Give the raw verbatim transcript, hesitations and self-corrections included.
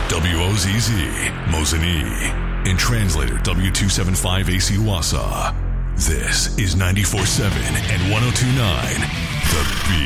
W O Z Z, Mosinee, and translator W two seventy-five A C Wausau. This is ninety-four point seven and one oh two point nine The Beat.